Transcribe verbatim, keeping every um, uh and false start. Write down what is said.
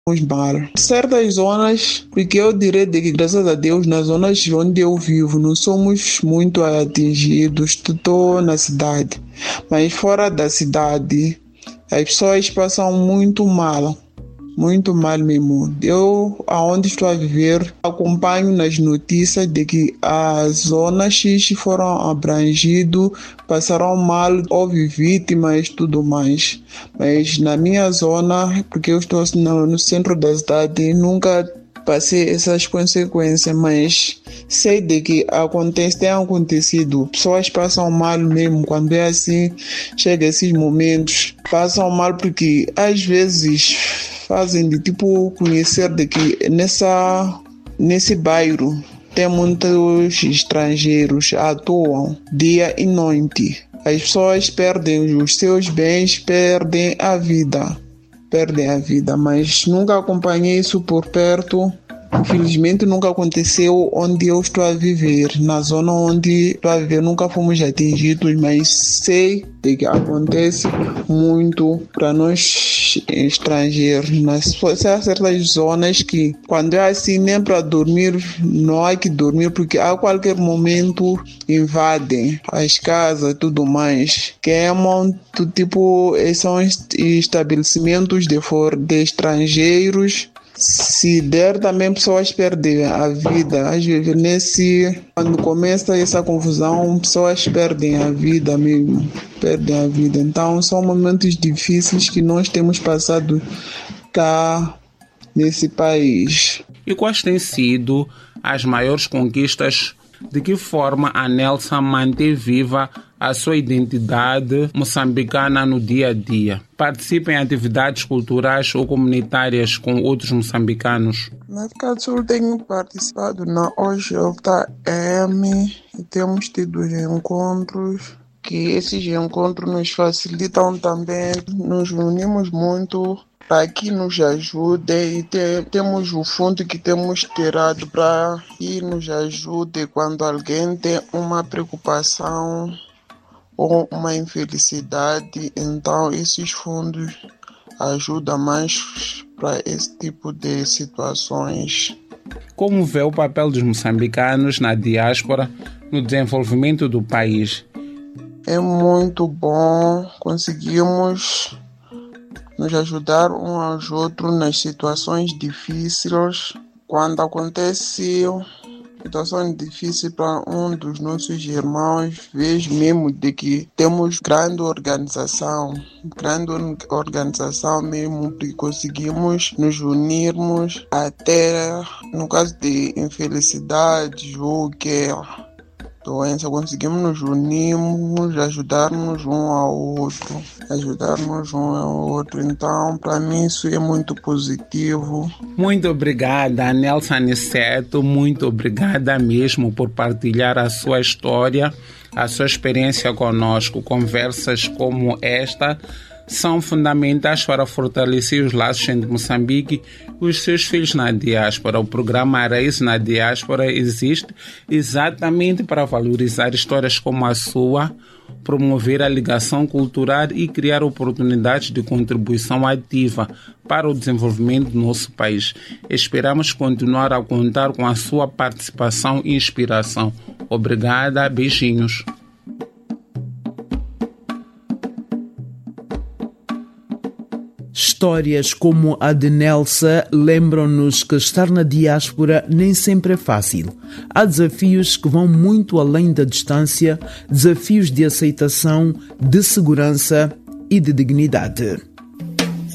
mal. Certas zonas, porque eu direi de que, graças a Deus, nas zonas onde eu vivo, não somos muito atingidos. Estou na cidade, mas fora da cidade, as pessoas passam muito mal. Muito mal mesmo. Eu, aonde estou a viver, acompanho nas notícias de que as zonas X foram abrangidas, passaram mal, houve vítimas e tudo mais. Mas na minha zona, porque eu estou no, no centro da cidade, nunca passei essas consequências, mas sei de que acontece, tem acontecido. Pessoas passam mal mesmo quando é assim, chega esses momentos, passam mal porque às vezes fazem de tipo conhecer de que nessa, nesse bairro tem muitos estrangeiros, atuam dia e noite. As pessoas perdem os seus bens, perdem a vida. Perdem a vida, mas nunca acompanhei isso por perto. Infelizmente nunca aconteceu onde eu estou a viver, na zona onde estou a viver nunca fomos atingidos, mas sei de que acontece muito para nós estrangeiros. Nas certas zonas que quando é assim nem para dormir não há que dormir, porque a qualquer momento invadem as casas e tudo mais, queimam, tipo, são estabelecimentos de, for, de estrangeiros. Se der, também pessoas perdem a vida. Às vezes, nesse, quando começa essa confusão, pessoas perdem a vida mesmo. Perdem a vida. Então, são momentos difíceis que nós temos passado cá nesse país. E quais têm sido as maiores conquistas? De que forma a Nelsa mantém viva a sua identidade moçambicana no dia a dia? Participa em atividades culturais ou comunitárias com outros moçambicanos? Na África do Sul tenho participado na O J M e temos tido encontros, que esses encontros nos facilitam também, nos unimos muito para que nos ajude e te, temos o fundo que temos tirado para que nos ajude quando alguém tem uma preocupação ou uma infelicidade. Então esses fundos ajudam mais para esse tipo de situações. Como vê o papel dos moçambicanos na diáspora no desenvolvimento do país? É muito bom, conseguimos nos ajudar uns aos outros nas situações difíceis. Quando acontece situações difíceis para um dos nossos irmãos, vejo mesmo de que temos grande organização, grande organização mesmo, porque conseguimos nos unirmos até no caso de infelicidade ou guerra, doença, conseguimos nos unirmos, ajudarmos um ao outro, ajudarmos um ao outro. Então, para mim, isso é muito positivo. Muito obrigada, Nelsa Aniceto, muito obrigada mesmo por partilhar a sua história, a sua experiência conosco. Conversas como esta são fundamentais para fortalecer os laços entre Moçambique e os seus filhos na diáspora. O programa Raízes na Diáspora existe exatamente para valorizar histórias como a sua, promover a ligação cultural e criar oportunidades de contribuição ativa para o desenvolvimento do nosso país. Esperamos continuar a contar com a sua participação e inspiração. Obrigada, beijinhos. Histórias como a de Nelsa lembram-nos que estar na diáspora nem sempre é fácil. Há desafios que vão muito além da distância, desafios de aceitação, de segurança e de dignidade.